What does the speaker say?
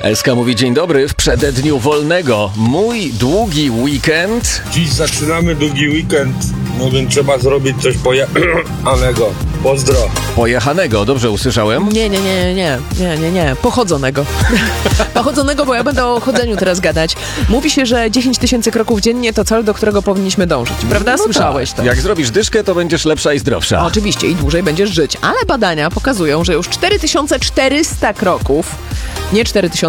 SK mówi dzień dobry w przededniu wolnego. Mój długi weekend. Dziś zaczynamy długi weekend, no więc trzeba zrobić coś pojechanego. Pozdro. Pojechanego, dobrze usłyszałem? Nie. Pochodzonego. Pochodzonego, bo ja będę o chodzeniu teraz gadać. Mówi się, że 10 000 kroków dziennie to cel, do którego powinniśmy dążyć. Prawda? No Słyszałeś tak. to. Jak zrobisz dyszkę, to będziesz lepsza i zdrowsza. Oczywiście i dłużej będziesz żyć. Ale badania pokazują, że już 4400 kroków, nie 4000